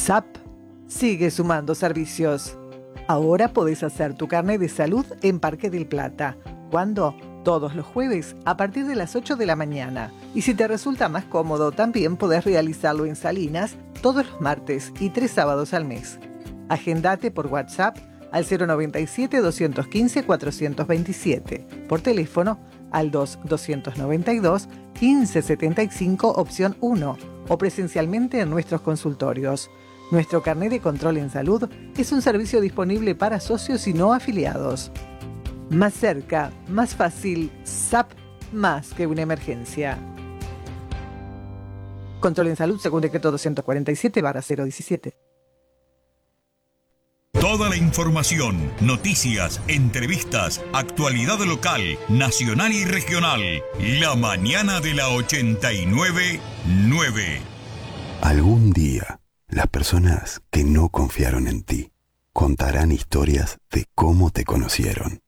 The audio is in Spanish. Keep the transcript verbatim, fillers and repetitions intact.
S A P sigue sumando servicios. Ahora podés hacer tu carnet de salud en Parque del Plata. ¿Cuándo? Todos los jueves a partir de las ocho de la mañana. Y si te resulta más cómodo, también podés realizarlo en Salinas todos los martes y tres sábados al mes. Agendate por WhatsApp al cero noventa y siete, doscientos quince, cuatrocientos veintisiete. Por teléfono al dos, doscientos noventa y dos, quince setenta y cinco, opción uno. O presencialmente en nuestros consultorios. Nuestro carnet de control en salud es un servicio disponible para socios y no afiliados. Más cerca, más fácil, S A P, más que una emergencia. Control en salud según decreto doscientos cuarenta y siete barra cero diecisiete. Toda la información, noticias, entrevistas, actualidad local, nacional y regional. La mañana de la ochenta y nueve nueve. Algún día, las personas que no confiaron en ti contarán historias de cómo te conocieron.